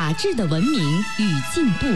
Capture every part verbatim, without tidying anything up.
法治的文明与进步。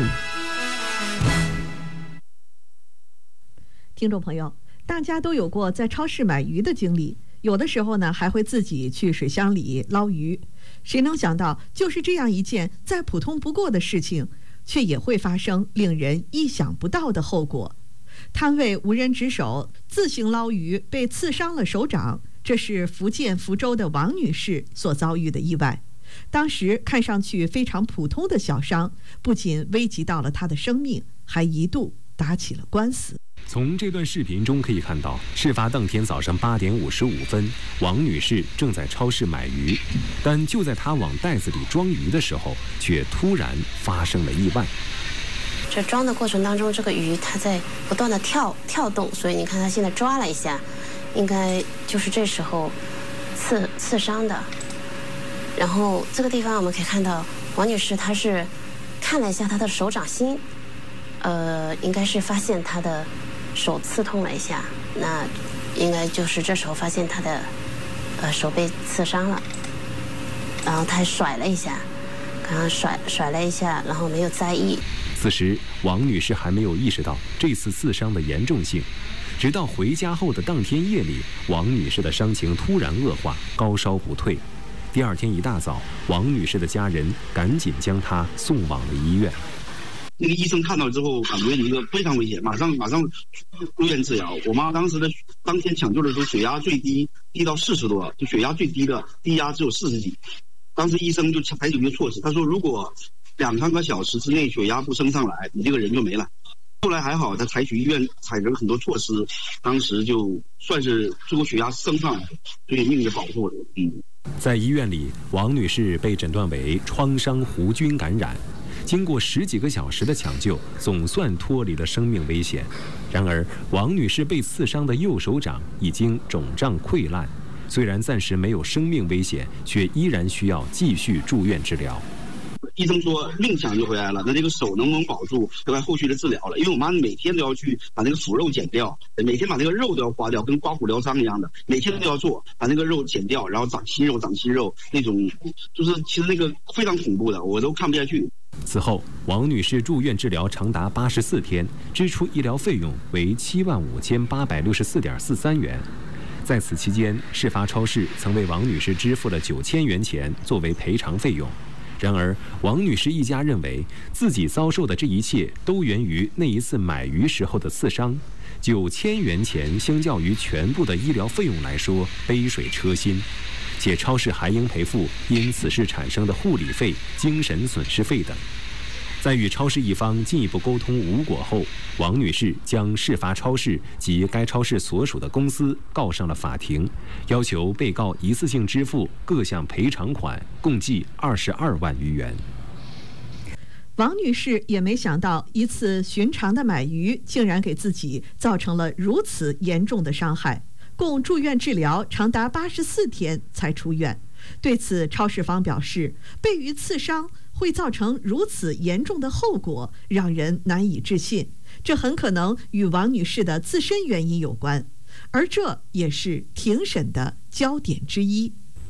听众朋友，大家都有过在超市买鱼的经历，有的时候呢还会自己去水箱里捞鱼。谁能想到，就是这样一件再普通不过的事情，却也会发生令人意想不到的后果。摊位无人值守，自行捞鱼被刺伤了手掌，这是福建福州的王女士所遭遇的意外。当时看上去非常普通的小伤，不仅危及到了她的生命，还一度打起了官司。 从这段视频中可以看到，事发当天早上八点五十五分，王女士正在超市买鱼，但就在她往袋子里装鱼的时候，却突然发生了意外。 这装的过程当中，这个鱼它在不断的跳跳动，所以你看它现在抓了一下，应该就是这时候刺刺伤的。然后这个地方我们可以看到，王女士她是看了一下她的手掌心，呃，应该是发现她的手刺痛了一下，那应该就是这时候发现她的呃手被刺伤了，然后她甩了一下，刚刚甩甩了一下，然后没有在意。 此时，王女士还没有意识到这次刺伤的严重性，直到回家后的当天夜里，王女士的伤情突然恶化，高烧不退。第二天一大早，王女士的家人赶紧将她送往了医院。 那个医生看到之后，感觉一个非常危险，马上马上入院治疗。我妈当时的当天抢救的时候，血压最低低到四十多，就血压最低的低压只有四十几。当时医生就采取一个措施，他说如果两三个小时之内血压不升上来，你这个人就没了。后来还好，他采取医院采取了很多措施，当时就算是最后血压升上来，所以命就保住了。嗯， 在医院里，王女士被诊断为创伤弧菌感染。经过十几个小时的抢救，总算脱离了生命危险。然而，王女士被刺伤的右手掌已经肿胀溃烂，虽然暂时没有生命危险，却依然需要继续住院治疗。 医生说命抢救回来了，那这个手能不能保住，就该后续的治疗了。因为我妈每天都要去把那个腐肉剪掉，每天把那个肉都要刮掉，跟刮骨疗伤一样的，每天都要做，把那个肉剪掉，然后长新肉，长新肉，那种就是其实那个非常恐怖的，我都看不下去。 此后，王女士住院治疗长达八十四天，支出医疗费用为七万五千八百六十四点四三元。在此期间，事发超市曾为王女士支付了九千元钱作为赔偿费用。然而，王女士一家认为自己遭受的这一切都源于那一次买鱼时候的刺伤，九千元钱相较于全部的医疗费用来说杯水车薪，且超市还应赔付因此事产生的护理费、精神损失费等。在与超市一方进一步沟通无果后，王女士将事发超市及该超市所属的公司告上了法庭，要求被告一次性支付各项赔偿款，共计二十二万余元。 王女士也没想到，一次寻常的买鱼竟然给自己造成了如此严重的伤害，共住院治疗长达八十四天才出院。对此，超市方表示，被鱼刺伤会造成如此严重的后果，让人难以置信。这很可能与王女士的自身原因有关，而这也是庭审的焦点之一。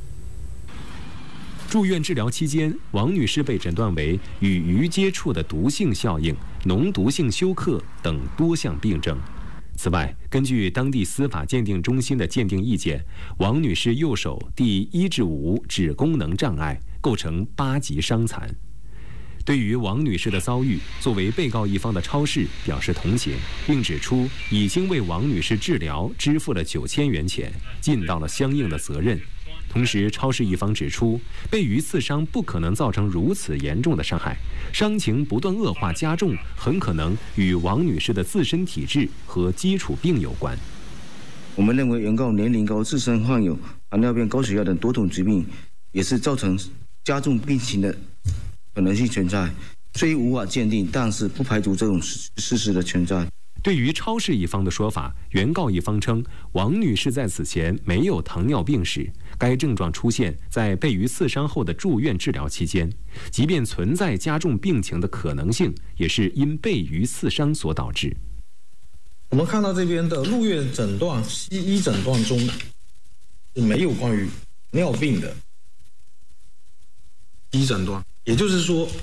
住院治疗期间，王女士被诊断为与鱼接触的毒性效应、脓毒性休克等多项病症。此外，根据当地司法鉴定中心的鉴定意见，王女士右手第一至五指功能障碍，构成八级伤残。对于王女士的遭遇，作为被告一方的超市表示同情，并指出已经为王女士治疗支付了九千元钱，尽到了相应的责任。同时，超市一方指出，被鱼刺伤不可能造成如此严重的伤害，伤情不断恶化加重，很可能与王女士的自身体质和基础病有关。 我们认为，原告年龄高，自身患有糖尿病、高血压等多种疾病，也是造成加重病情的可能性存在。虽无法鉴定，但是不排除这种事实的存在。 对于超市一方的说法，原告一方称，王女士在此前没有糖尿病史，该症状出现在被鱼刺伤后的住院治疗期间，即便存在加重病情的可能性，也是因被鱼刺伤所导致。 我们看到这边的入院诊断，西医诊断中是没有关于尿病的医诊断，也就是说